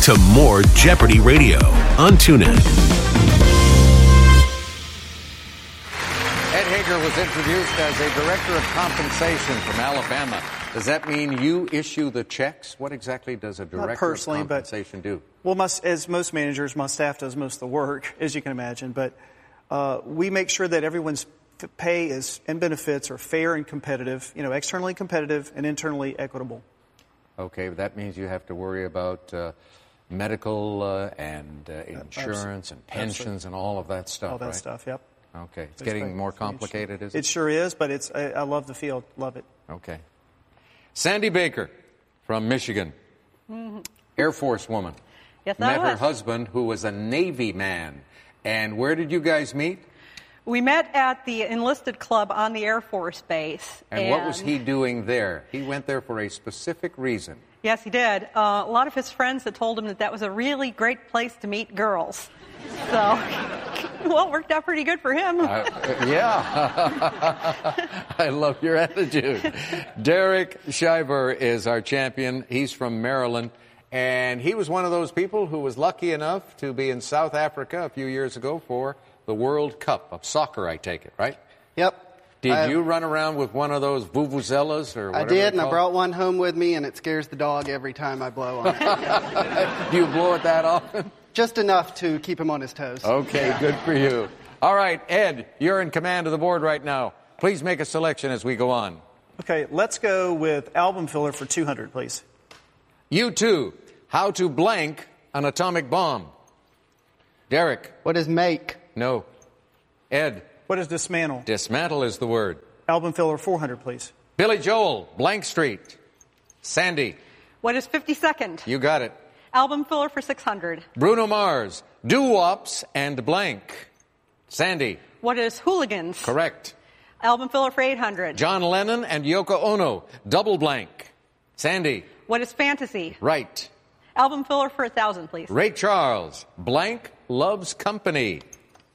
to more Jeopardy Radio on TuneIn. Ed Hager was introduced as a director of compensation from Alabama. Does that mean you issue the checks? What exactly does a director of compensation do? Well, as most managers, my staff does most of the work, as you can imagine. But we make sure that everyone's pay and benefits are fair and competitive, externally competitive and internally equitable. Okay, that means you have to worry about medical and insurance and pensions and all of that stuff, All that right? stuff, yep. Okay, it's getting more complicated, is it? It sure is, but I love the field, love it. Okay. Sandy Baker from Michigan, Air Force woman. Yes, Met her husband, who was a Navy man. And where did you guys meet? We met at the enlisted club on the Air Force Base. And what was he doing there? He went there for a specific reason. Yes, he did. A lot of his friends had told him that was a really great place to meet girls. So, well, it worked out pretty good for him. Yeah. I love your attitude. Derek Shiver is our champion. He's from Maryland. And he was one of those people who was lucky enough to be in South Africa a few years ago for the World Cup of soccer, I take it, right? Yep. Did you run around with one of those vuvuzelas or whatever? I did, and I brought one home with me, and it scares the dog every time I blow on it. Do you blow it that often? Just enough to keep him on his toes. Okay, good for you. All right, Ed, you're in command of the board right now. Please make a selection as we go on. Okay, let's go with album filler for 200, please. U2, how to blank an atomic bomb. Derek. What is make? No. Ed. What is dismantle? Dismantle is the word. Album filler 400, please. Billy Joel, Blank Street. Sandy. What is 52nd? You got it. Album filler for 600. Bruno Mars, doo-wops and blank. Sandy. What is hooligans? Correct. Album filler for 800. John Lennon and Yoko Ono, double blank. Sandy. What is fantasy? Right. Album filler for 1,000, please. Ray Charles, blank loves company.